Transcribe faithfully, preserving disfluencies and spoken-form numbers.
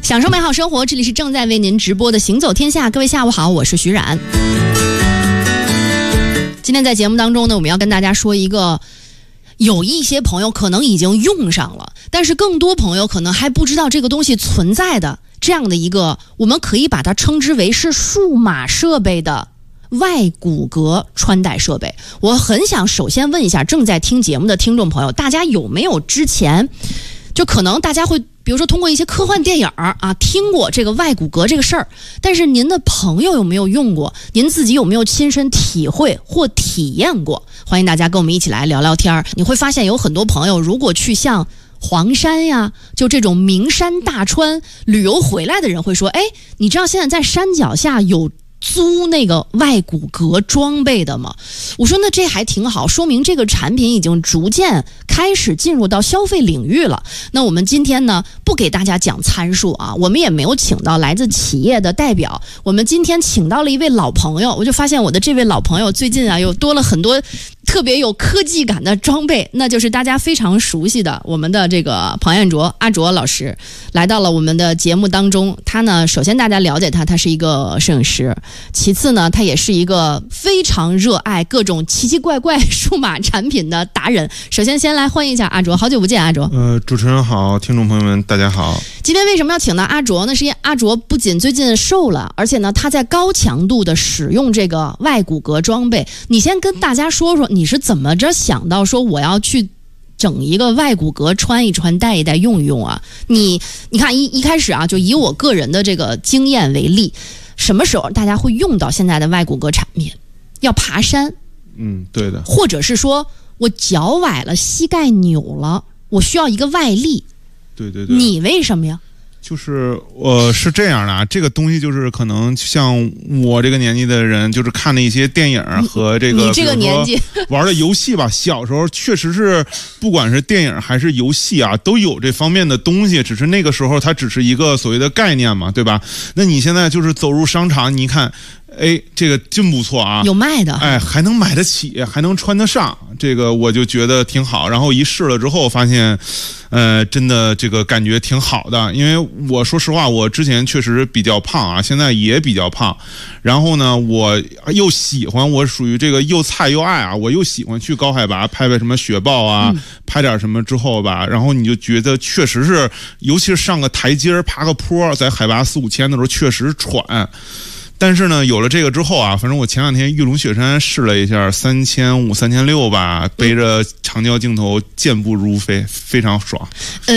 享受美好生活，这里是正在为您直播的行走天下。各位下午好，我是徐冉。今天在节目当中呢，我们要跟大家说一个有一些朋友可能已经用上了，但是更多朋友可能还不知道这个东西存在的这样的一个，我们可以把它称之为是数码设备的外骨骼穿戴设备。我很想首先问一下正在听节目的听众朋友，大家有没有之前就可能大家会比如说通过一些科幻电影啊听过这个外骨骼这个事儿，但是您的朋友有没有用过？您自己有没有亲身体会或体验过？欢迎大家跟我们一起来聊聊天。你会发现有很多朋友如果去像黄山呀，就这种名山大川旅游回来的人会说，哎，你知道现在在山脚下有租那个外骨骼装备的吗？我说那这还挺好，说明这个产品已经逐渐开始进入到消费领域了。那我们今天呢，不给大家讲参数啊，我们也没有请到来自企业的代表，我们今天请到了一位老朋友。我就发现我的这位老朋友最近啊，又多了很多特别有科技感的装备，那就是大家非常熟悉的我们的这个庞彦卓阿卓老师来到了我们的节目当中。他呢，首先大家了解他，他是一个摄影师，其次呢，他也是一个非常热爱各种奇奇怪怪数码产品的达人。首先先来欢迎一下阿卓，好久不见阿卓。 呃，主持人好，听众朋友们大家好。 今天为什么要请到阿卓呢？是因为阿卓不仅最近瘦了，而且呢他在高强度的使用这个外骨骼装备。你先跟大家说说你是怎么着想到说我要去整一个外骨骼穿一穿戴一戴用一用啊？你你看一一开始啊，就以我个人的这个经验为例，什么时候大家会用到现在的外骨骼产品？要爬山， 嗯，对的， 或者是说我脚崴了，膝盖扭了，我需要一个外力。 对对对， 你为什么呀？ 就是呃是这样的啊，这个东西就是可能像我这个年纪的人，就是看的一些电影和这个你这个年纪玩的游戏吧，小时候确实是不管是电影还是游戏啊，都有这方面的东西，只是那个时候它只是一个所谓的概念嘛，对吧？那你现在就是走入商场，你看。哎，这个真不错啊， 有卖的， 哎，还能买得起，还能穿得上，这个我就觉得挺好。然后一试了之后，发现，呃，真的这个感觉挺好的。因为我说实话，我之前确实比较胖啊，现在也比较胖。然后呢，我又喜欢，我属于这个又菜又爱啊，我又喜欢去高海拔拍拍什么雪豹啊，嗯、拍点什么之后吧，然后你就觉得确实是，尤其是上个台阶爬个坡，在海拔四五千的时候，确实喘。但是呢，有了这个之后啊，反正我前两天玉龙雪山试了一下，三千五、三千六吧，背着长焦镜头健步如飞，非常爽。